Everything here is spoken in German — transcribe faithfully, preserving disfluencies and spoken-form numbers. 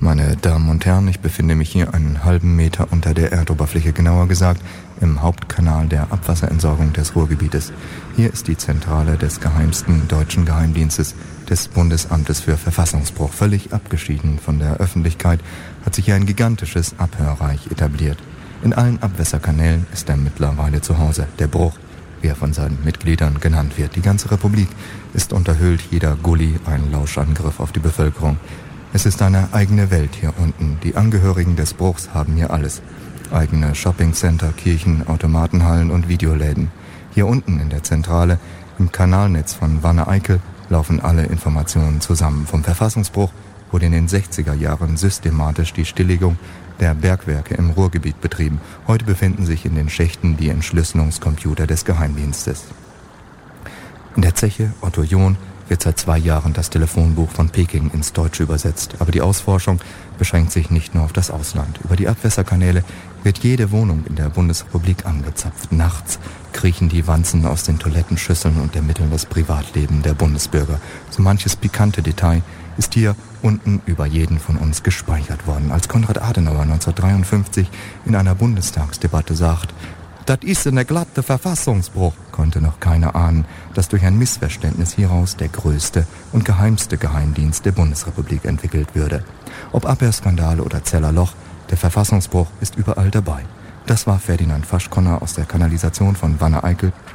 Meine Damen und Herren, ich befinde mich hier einen halben Meter unter der Erdoberfläche, genauer gesagt im Hauptkanal der Abwasserentsorgung des Ruhrgebietes. Hier ist die Zentrale des geheimsten deutschen Geheimdienstes, des Bundesamtes für Verfassungsbruch. Völlig abgeschieden von der Öffentlichkeit hat sich hier ein gigantisches Abhörreich etabliert. In allen Abwässerkanälen ist er mittlerweile zu Hause. Der Bruch, wie er von seinen Mitgliedern genannt wird. Die ganze Republik ist unterhüllt, jeder Gully ein Lauschangriff auf die Bevölkerung. Es ist eine eigene Welt hier unten. Die Angehörigen des Bruchs haben hier alles. Eigene Shoppingcenter, Kirchen, Automatenhallen und Videoläden. Hier unten in der Zentrale, im Kanalnetz von Wanne-Eickel, laufen alle Informationen zusammen. Vom Verfassungsbruch wurde in den sechziger Jahren systematisch die Stilllegung der Bergwerke im Ruhrgebiet betrieben. Heute befinden sich in den Schächten die Entschlüsselungscomputer des Geheimdienstes. In der Zeche Otto John wird seit zwei Jahren das Telefonbuch von Peking ins Deutsche übersetzt. Aber die Ausforschung beschränkt sich nicht nur auf das Ausland. Über die Abwässerkanäle wird jede Wohnung in der Bundesrepublik angezapft. Nachts kriechen die Wanzen aus den Toilettenschüsseln und ermitteln das Privatleben der Bundesbürger. So manches pikante Detail ist hier unten über jeden von uns gespeichert worden. Als Konrad Adenauer neunzehnhundertdreiundfünfzig in einer Bundestagsdebatte sagt, das ist eine glatte Verfassungsbruch, konnte noch keiner ahnen, dass durch ein Missverständnis hieraus der größte und geheimste Geheimdienst der Bundesrepublik entwickelt würde. Ob Abhörskandale oder Zellerloch, der Verfassungsbruch ist überall dabei. Das war Ferdinand Faschkonner aus der Kanalisation von Wanne-Eickel